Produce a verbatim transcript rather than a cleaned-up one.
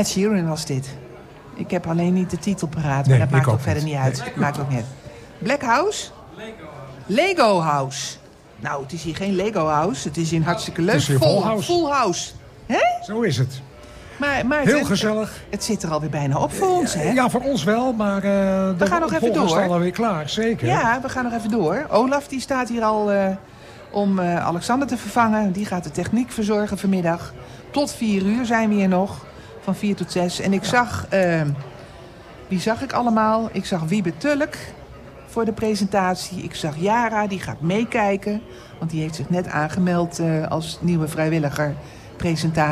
Ed Sheeran was dit. Ik heb alleen niet de titel paraat, Nee, maar dat maakt ook ook verder niet. niet uit. Het maakt ook niet uit. Black House? Lego House. Nou, het is hier geen Lego House. Het is hier hartstikke leuk. Het is hier Full, Full House. Full House. Hè? Zo is het. Maar, maar Heel het, gezellig. Het zit er alweer bijna op voor ons, hè? Ja, voor ons wel, maar uh, we gaan nog even door. staan alweer klaar, zeker. Ja, we gaan nog even door. Olaf die staat hier al uh, om uh, Alexander te vervangen. Die gaat de techniek verzorgen vanmiddag. Tot vier uur zijn we hier nog. Van vier tot zes. En ik ja. zag... Uh, wie zag ik allemaal? Ik zag Wiebe Tulk voor de presentatie. Ik zag Jara, die gaat meekijken. Want die heeft zich net aangemeld uh, als nieuwe vrijwilliger presentatie.